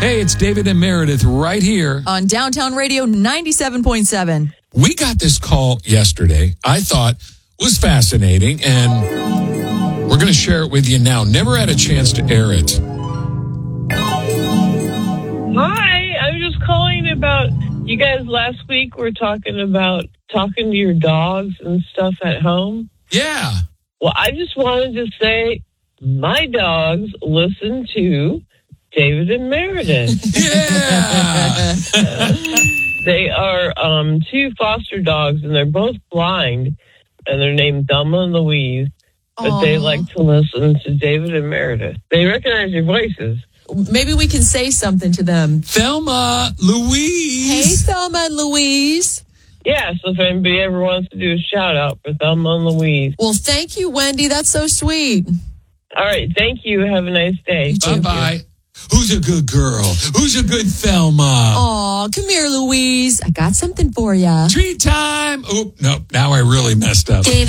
Hey, it's David and Meredith right here on Downtown Radio 97.7. We got this call yesterday. I thought was fascinating, and we're going to share it with you now. Never had a chance to air it. Hi, I'm just calling about, you guys last week were talking about talking to your dogs and stuff at home. Yeah. Well, I just wanted to say my dogs listen to David and Meredith. Yeah. They are two foster dogs, and they're both blind, and they're named Thelma and Louise. But they like to listen to David and Meredith. They recognize your voices. Maybe we can say something to them. Thelma, Louise. Hey, Thelma and Louise. Yeah, so if anybody ever wants to do a shout-out for Thelma and Louise. Well, thank you, Wendy. That's so sweet. All right, thank you. Have a nice day. Bye-bye. Who's a good girl? Who's a good Thelma? Aw, come here, Louise. I got something for you. Treat time. Oh, no, now I really messed up.